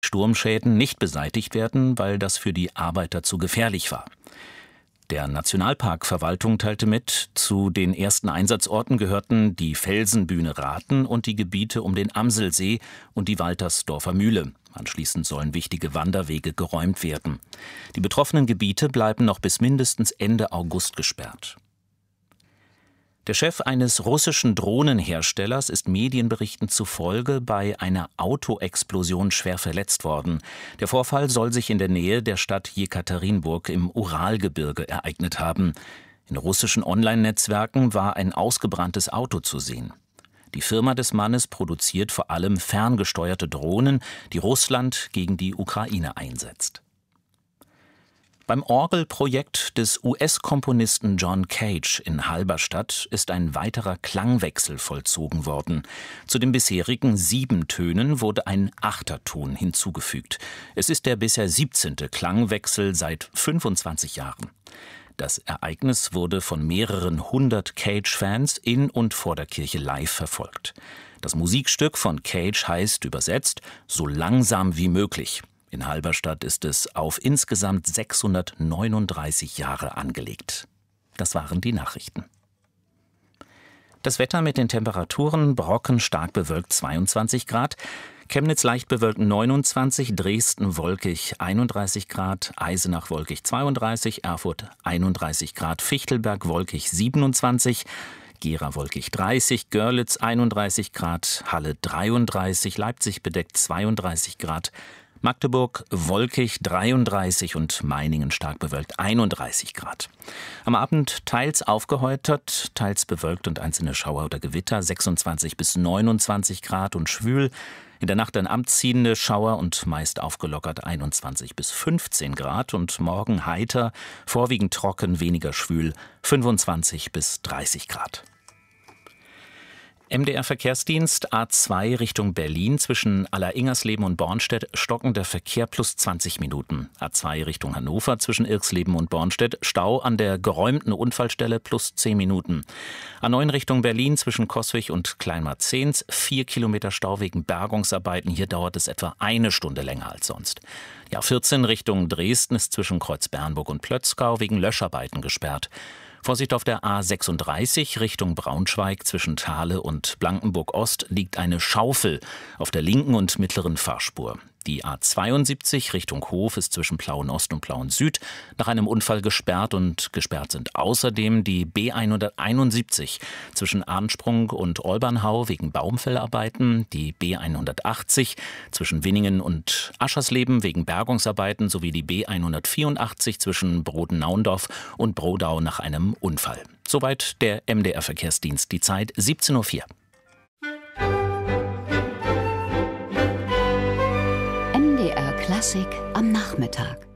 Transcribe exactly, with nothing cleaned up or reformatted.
Sturmschäden nicht beseitigt werden, weil das für die Arbeiter zu gefährlich war. Der Nationalparkverwaltung teilte mit, zu den ersten Einsatzorten gehörten die Felsenbühne Rathen und die Gebiete um den Amselsee und die Waltersdorfer Mühle. Anschließend sollen wichtige Wanderwege geräumt werden. Die betroffenen Gebiete bleiben noch bis mindestens Ende August gesperrt. Der Chef eines russischen Drohnenherstellers ist Medienberichten zufolge bei einer Autoexplosion schwer verletzt worden. Der Vorfall soll sich in der Nähe der Stadt Jekaterinburg im Uralgebirge ereignet haben. In russischen Online-Netzwerken war ein ausgebranntes Auto zu sehen. Die Firma des Mannes produziert vor allem ferngesteuerte Drohnen, die Russland gegen die Ukraine einsetzt. Beim Orgelprojekt des U S-Komponisten John Cage in Halberstadt ist ein weiterer Klangwechsel vollzogen worden. Zu den bisherigen sieben Tönen wurde ein Achterton hinzugefügt. Es ist der bisher siebzehnte Klangwechsel seit fünfundzwanzig Jahren. Das Ereignis wurde von mehreren hundert Cage-Fans in und vor der Kirche live verfolgt. Das Musikstück von Cage heißt übersetzt »So langsam wie möglich«. In Halberstadt ist es auf insgesamt sechshundertneununddreißig Jahre angelegt. Das waren die Nachrichten. Das Wetter mit den Temperaturen: Brocken stark bewölkt zweiundzwanzig Grad, Chemnitz leicht bewölkt neunundzwanzig, Dresden wolkig einunddreißig Grad, Eisenach wolkig zweiunddreißig, Erfurt einunddreißig Grad, Fichtelberg wolkig siebenundzwanzig, Gera wolkig dreißig, Görlitz einunddreißig Grad, Halle dreiunddreißig, Leipzig bedeckt zweiunddreißig Grad, Magdeburg wolkig dreiunddreißig und Meiningen stark bewölkt einunddreißig Grad. Am Abend teils aufgeheitert, teils bewölkt und einzelne Schauer oder Gewitter, sechsundzwanzig bis neunundzwanzig Grad und schwül. In der Nacht dann anziehende Schauer und meist aufgelockert einundzwanzig bis fünfzehn Grad und morgen heiter, vorwiegend trocken, weniger schwül, fünfundzwanzig bis dreißig Grad. M D R-Verkehrsdienst A zwei Richtung Berlin zwischen Alleringmersleben und Bornstedt stockender Verkehr plus zwanzig Minuten. A zwei Richtung Hannover zwischen Irxleben und Bornstedt Stau an der geräumten Unfallstelle plus zehn Minuten. A neun Richtung Berlin zwischen Coswig und Kleinmarzehns vier Kilometer Stau wegen Bergungsarbeiten. Hier dauert es etwa eine Stunde länger als sonst. Die A vierzehn Richtung Dresden ist zwischen Kreuzbernburg und Plötzgau wegen Löscharbeiten gesperrt. Vorsicht auf der A sechsunddreißig Richtung Braunschweig zwischen Thale und Blankenburg-Ost liegt eine Schaufel auf der linken und mittleren Fahrspur. Die A zweiundsiebzig Richtung Hof ist zwischen Plauen-Ost und Plauen-Süd nach einem Unfall gesperrt und gesperrt sind außerdem die B hunderteinundsiebzig zwischen Arnsprung und Olbernhau wegen Baumfellarbeiten, die B hundertachtzig zwischen Winningen und Aschersleben wegen Bergungsarbeiten sowie die B hundertvierundachtzig zwischen Broden-Naundorf und Brodau nach einem Unfall. Soweit der M D R-Verkehrsdienst. Die Zeit siebzehn Uhr vier. M D R Klassik am Nachmittag.